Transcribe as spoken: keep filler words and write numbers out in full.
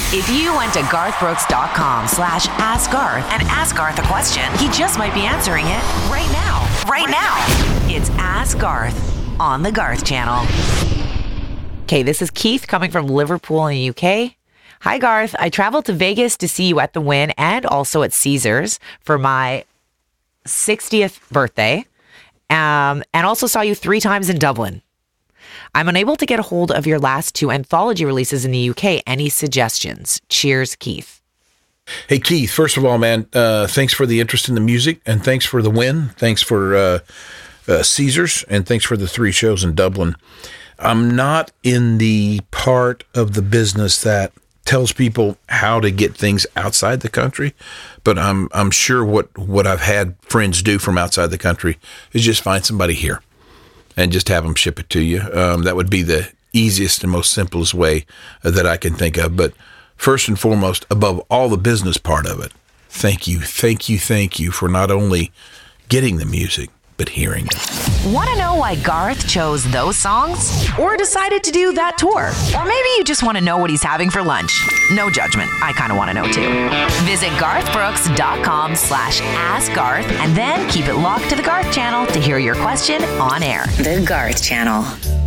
If you went to garthbrooks.com slash ask Garth and ask Garth a question, he just might be answering it right now. Right now. It's Ask Garth on the Garth Channel. Okay, this is Keith coming from Liverpool in the U K. Hi, Garth. I traveled to Vegas to see you at the Wynn and also at Caesars for my sixtieth birthday, um, and also saw you three times in Dublin. I'm unable to get a hold of your last two anthology releases in the U K. Any suggestions? Cheers, Keith. Hey, Keith, first of all, man, uh, thanks for the interest in the music, and thanks for the Wynn. Thanks for uh, uh, Caesars, and thanks for the three shows in Dublin. I'm not in the part of the business that tells people how to get things outside the country, but I'm I'm sure what, what I've had friends do from outside the country is just find somebody here and just have them ship it to you. Um, that would be the easiest and most simplest way uh, that I can think of. But first and foremost, above all the business part of it, thank you, thank you, thank you for not only getting the music, but hearing it. Want to know why Garth chose those songs? Or decided to do that tour? Or maybe you just want to know what he's having for lunch? No judgment. I kind of want to know too. Visit garthbrooks.com slash ask Garth and then keep it locked to the Garth Channel to hear your question on air. The Garth Channel.